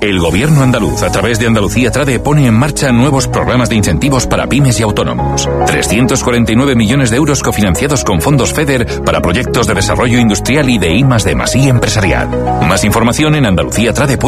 El Gobierno andaluz, a través de Andalucía Trade, pone en marcha nuevos programas de incentivos para pymes y autónomos. 349 millones de euros cofinanciados con fondos FEDER para proyectos de desarrollo industrial y de I+D+I empresarial. Más información en andaluciatrade.es.